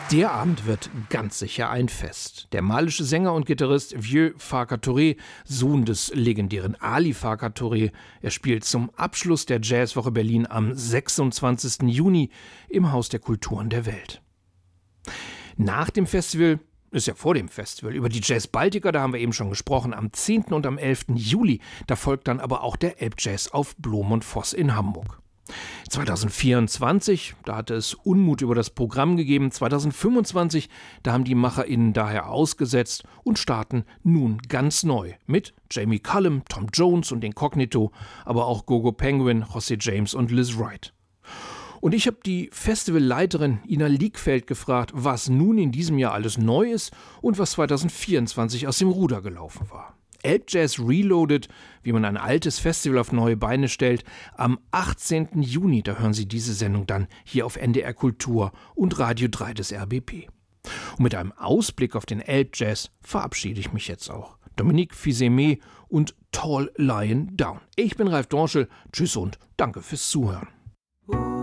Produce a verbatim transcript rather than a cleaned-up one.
Der Abend wird ganz sicher ein Fest. Der malische Sänger und Gitarrist Vieux Farka Touré, Sohn des legendären Ali Farka Touré, er spielt zum Abschluss der Jazzwoche Berlin am sechsundzwanzigsten Juni im Haus der Kulturen der Welt. Nach dem Festival, ist ja vor dem Festival, über die Jazz Baltica, da haben wir eben schon gesprochen, am zehnten und am elften Juli, da folgt dann aber auch der Elbjazz auf Blom und Voss in Hamburg. zweitausendvierundzwanzig, da hatte es Unmut über das Programm gegeben. zweitausendfünfundzwanzig, da haben die MacherInnen daher ausgesetzt und starten nun ganz neu mit Jamie Cullum, Tom Jones und den Cognito, aber auch Gogo Penguin, José James und Liz Wright. Und ich habe die Festivalleiterin Ina Liegfeld gefragt, was nun in diesem Jahr alles neu ist und was zweitausendvierundzwanzig aus dem Ruder gelaufen war. Elbjazz Reloaded, wie man ein altes Festival auf neue Beine stellt, am achtzehnten Juni, da hören Sie diese Sendung dann hier auf N D R Kultur und Radio drei des R B B. Und mit einem Ausblick auf den Elbjazz verabschiede ich mich jetzt auch. Dominique Fils-Aimé und Tall Lying Down. Ich bin Ralf Dorschel, tschüss und danke fürs Zuhören.